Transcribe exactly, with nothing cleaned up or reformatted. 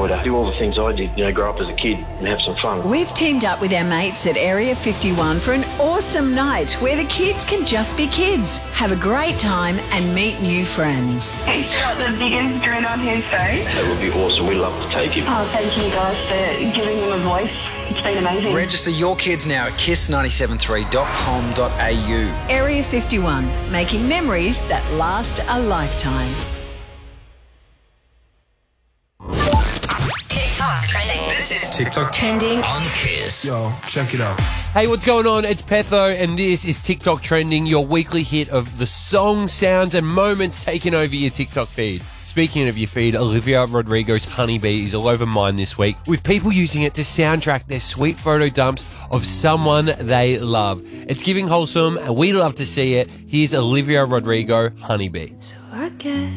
to do all the things I did, you know, grow up as a kid and have some fun. We've teamed up with our mates at Area fifty-one for an awesome night where the kids can just be kids, have a great time and meet new friends. He's got the biggest grin on his face. That would be awesome. We'd love to take him. Oh, thank you guys for giving him a voice. It's been amazing. Register your kids now at kiss nine seven three dot com dot a u. Area fifty-one, making memories that last a lifetime. TikTok trending. This is TikTok trending on Kiss. Yo, check it out. Hey, what's going on? It's Petho, and this is TikTok Trending, your weekly hit of the songs, sounds, and moments taking over your TikTok feed. Speaking of your feed, Olivia Rodrigo's Honeybee is all over mine this week, with people using it to soundtrack their sweet photo dumps of someone they love. It's giving wholesome, and we love to see it. Here's Olivia Rodrigo, Honeybee. So I guess